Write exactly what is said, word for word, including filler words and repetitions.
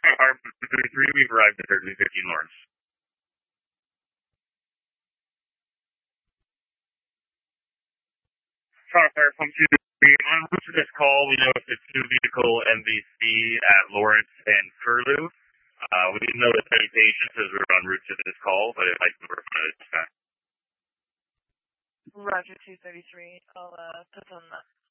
Our thirty-three, we've arrived at thirty fifteen Lawrence. Tower Fire Pump two, en route to this call, we noticed a two-vehicle M V C at Lawrence and Curlew. Uh, we didn't notice any patients as we were en route to this call, but it might be worth it. Roger two thirty-three. I'll uh, put on that.